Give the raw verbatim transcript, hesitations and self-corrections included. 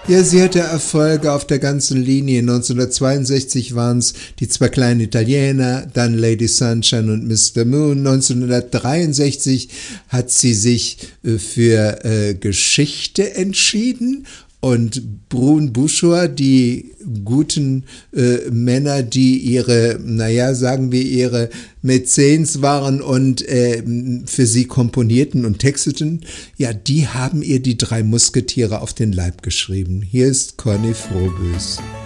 Ja, sie hatte Erfolge auf der ganzen Linie. neunzehnhundertzweiundsechzig waren es die zwei kleinen Italiener, dann Lady Sunshine und Mister Moon. neunzehnhundertdreiundsechzig hat sie sich äh, für äh, Geschichte entschieden. Und Brun Buschor, die guten äh, Männer, die ihre, naja, sagen wir, ihre Mäzens waren und äh, für sie komponierten und texteten, ja, die haben ihr die drei Musketiere auf den Leib geschrieben. Hier ist Conny Frohbös.